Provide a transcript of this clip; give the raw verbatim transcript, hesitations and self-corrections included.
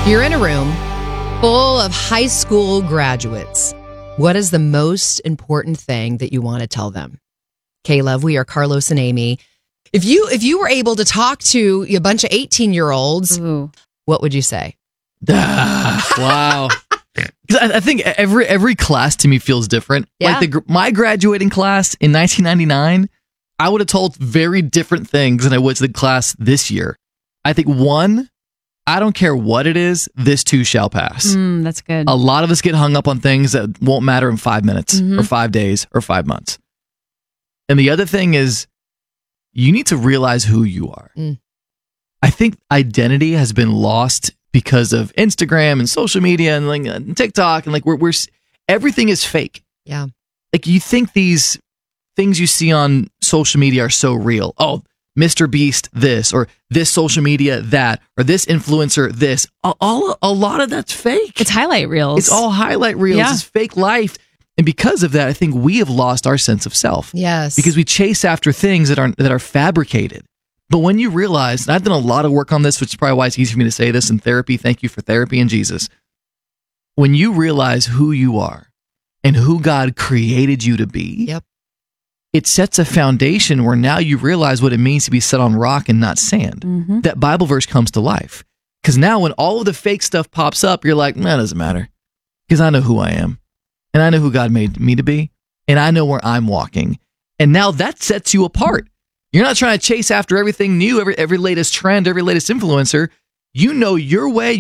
You're in a room full of high school graduates. What is the most important thing that you want to tell them? Caleb, we are Carlos and Amy. If you if you were able to talk to a bunch of eighteen-year-olds, Ooh. what would you say? Ah, wow. 'Cause I, I think every every class to me feels different. Yeah. Like the gr- my graduating class in nineteen ninety-nine, I would have told very different things than I would to the class this year. I think one, I don't care what it is, this too shall pass. Mm, that's good. A lot of us get hung up on things that won't matter in five minutes Mhm. or five days or five months. And the other thing is, you need to realize who you are. Mm. I think identity has been lost because of Instagram and social media and like and TikTok and like we're we're everything is fake. Yeah. Like you think these things you see on social media are so real. Oh, Mister Beast this or this social media that or this influencer this. All, all a lot of that's fake. It's highlight reels. It's all highlight reels. Yeah. It's fake life. And because of that, I think we have lost our sense of self. Yes. Because we chase after things that are that are fabricated. But when you realize, and I've done a lot of work on this, which is probably why it's easy for me to say this in therapy. Thank you for therapy and Jesus. When you realize who you are and who God created you to be, Yep. it sets a foundation where now you realize what it means to be set on rock and not sand. Mhm. That Bible verse comes to life. Because now when all of the fake stuff pops up, you're like, nah, it doesn't matter. Because I know who I am. And I know who God made me to be. And I know where I'm walking. And now that sets you apart. You're not trying to chase after everything new, every every latest trend, every latest influencer. You know your way.